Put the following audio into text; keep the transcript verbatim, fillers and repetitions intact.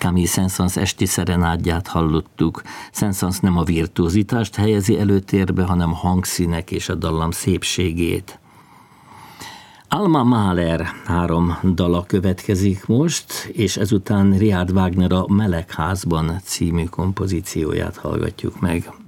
Camille Saint-Saëns esti szerenádját hallottuk. Saint-Saëns nem a virtuózitást helyezi előtérbe, hanem a hangszínek és a dallam szépségét. Alma Mahler három dala következik most, és ezután Richard Wagner a Melegházban című kompozícióját hallgatjuk meg.